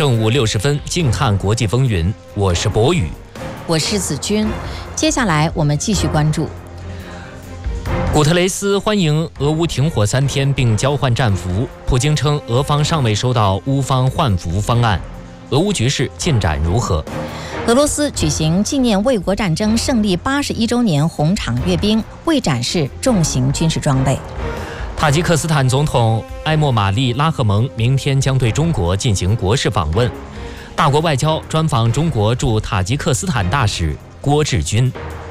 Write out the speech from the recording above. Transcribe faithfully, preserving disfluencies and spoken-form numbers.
正午六十分，静看国际风云。我是博宇， 我是子君。接下来我们继续关注。 古特雷斯欢迎俄乌停火三天并交换战俘，普京称俄方尚未收到乌方换俘方案。俄乌局势进展如何？ 俄罗斯举行纪念卫国战争胜利八十一周年红场阅兵，未展示重型军事装备。 塔吉克斯坦总统埃莫马利拉赫蒙明天将对中国进行国事访问。大国外交专访中国驻塔吉克斯坦大使郭志军。